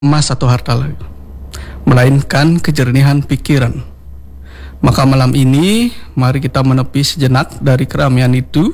emas atau harta lagi, melainkan kejernihan pikiran. Maka malam ini mari kita menepi sejenak dari keramaian itu.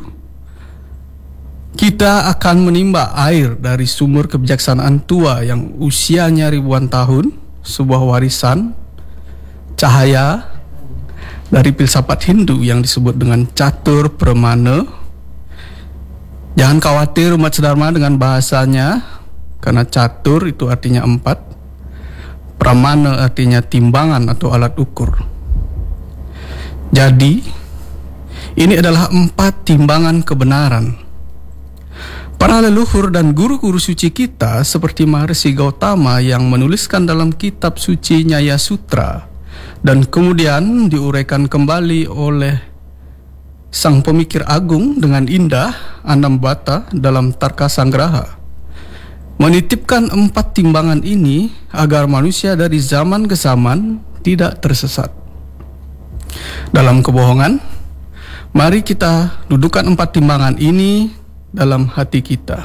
Kita akan menimba air dari sumur kebijaksanaan tua yang usianya ribuan tahun, sebuah warisan cahaya dari filsafat Hindu yang disebut dengan catur pramana. Jangan khawatir umat sedharma dengan bahasanya, karena catur itu artinya 4, pramana artinya timbangan atau alat ukur. Jadi ini adalah 4 timbangan kebenaran. Para leluhur dan guru-guru suci kita seperti Maharishi Gautama yang menuliskan dalam kitab suci Nyaya Sutra dan kemudian diuraikan kembali oleh sang pemikir agung dengan indah Anambata dalam Tarka Sanggraha, menitipkan 4 timbangan ini agar manusia dari zaman ke zaman tidak tersesat dalam kebohongan. Mari kita dudukkan 4 timbangan ini dalam hati kita.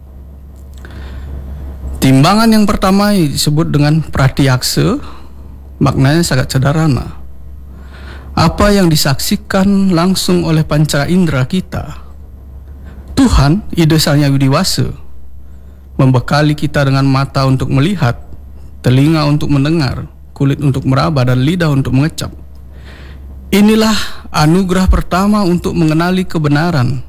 Timbangan yang pertama disebut dengan pratyaksa, maknanya sangat sederhana. Apa yang disaksikan langsung oleh panca indera kita. Tuhan, ide Sang Hyang Widi-Wasa, membekali kita dengan mata untuk melihat, telinga untuk mendengar, kulit untuk meraba, dan lidah untuk mengecap. Inilah anugerah pertama untuk mengenali kebenaran.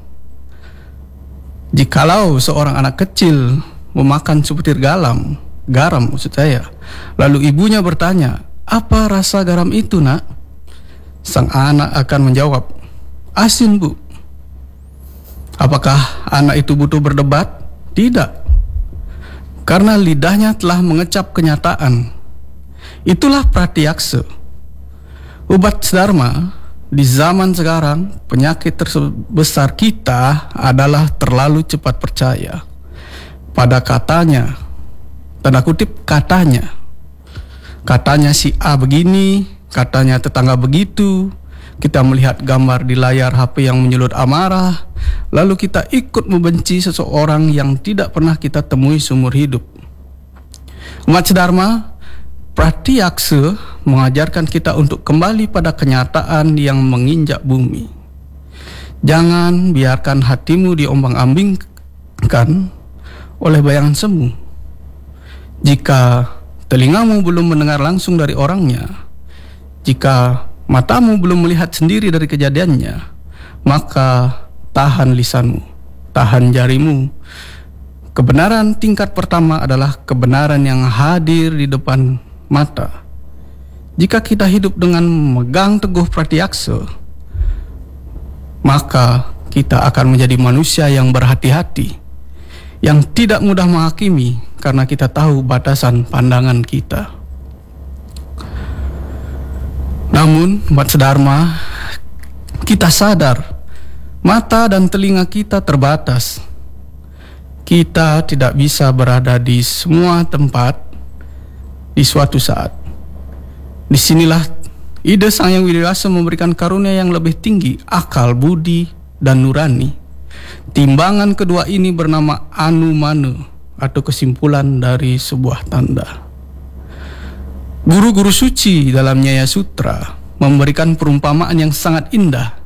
Jikalau seorang anak kecil memakan sebutir garam maksud saya, lalu ibunya bertanya, "Apa rasa garam itu, nak?" Sang anak akan menjawab, "Asin, Bu." Apakah anak itu butuh berdebat? Tidak. Karena lidahnya telah mengecap kenyataan. Itulah pratyaksa. Umat sedharma, di zaman sekarang penyakit terbesar kita adalah terlalu cepat percaya pada katanya, tanda kutip katanya. Katanya si A begini, katanya tetangga begitu. Kita melihat gambar di layar HP yang menyulut amarah, lalu kita ikut membenci seseorang yang tidak pernah kita temui seumur hidup. Umat sedharma, pratyaksa mengajarkan kita untuk kembali pada kenyataan yang menginjak bumi. Jangan biarkan hatimu diombang-ambingkan oleh bayangan semu. Jika telingamu belum mendengar langsung dari orangnya, jika matamu belum melihat sendiri dari kejadiannya, maka tahan lisanmu, tahan jarimu. Kebenaran tingkat pertama adalah kebenaran yang hadir di depan mata. Jika kita hidup dengan memegang teguh pratyaksa, maka kita akan menjadi manusia yang berhati-hati, yang tidak mudah menghakimi karena kita tahu batasan pandangan kita. Namun, umat sedharma, kita sadar mata dan telinga kita terbatas. Kita tidak bisa berada di semua tempat di suatu saat. Disinilah ide Sang Hyang Widi-Wasa memberikan karunia yang lebih tinggi, akal, budi, dan nurani. Timbangan kedua ini bernama anumana atau kesimpulan dari sebuah tanda. Guru-guru suci dalam Nyaya Sutra memberikan perumpamaan yang sangat indah.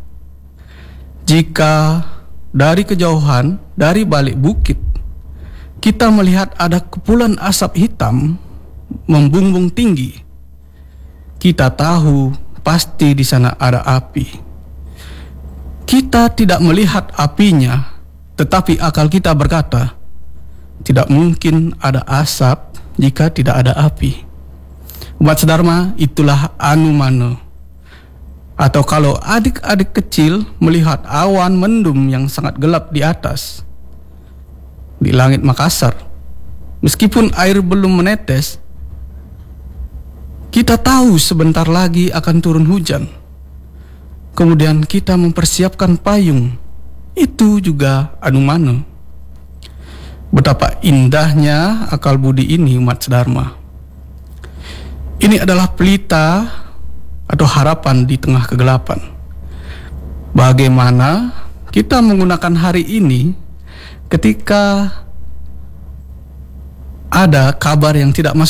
Jika dari kejauhan, dari balik bukit, kita melihat ada kepulan asap hitam membumbung tinggi, kita tahu pasti di sana ada api. Kita tidak melihat apinya, tetapi akal kita berkata, tidak mungkin ada asap jika tidak ada api. Umat sedharma, itulah anumana. Atau kalau adik-adik kecil melihat awan mendung yang sangat gelap di atas, di langit Makassar, meskipun air belum menetes, kita tahu sebentar lagi akan turun hujan. Kemudian kita mempersiapkan payung. Itu juga anumana. Betapa indahnya akal budi ini, umat sedharma. Ini adalah pelita atau harapan di tengah kegelapan. Bagaimana kita menggunakan hari ini ketika ada kabar yang tidak